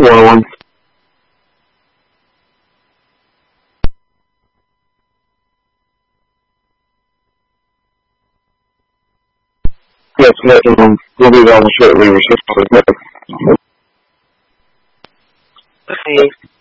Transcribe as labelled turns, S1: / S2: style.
S1: 101. Yes, we'll be on shortly. We're 6 minutes.
S2: Okay.